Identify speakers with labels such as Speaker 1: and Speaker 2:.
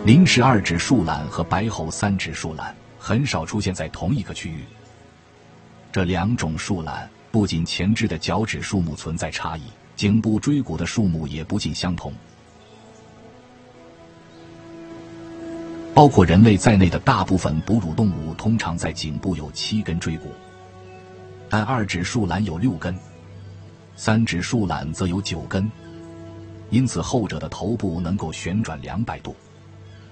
Speaker 1: 林氏二指树懒和白喉三指树懒很少出现在同一个区域。这两种树懒不仅前肢的脚趾数目存在差异，颈部椎骨的数目也不尽相同。包括人类在内的大部分哺乳动物通常在颈部有7根椎骨，但二指树懒有6根，三指树懒则有9根，因此后者的头部能够旋转200度。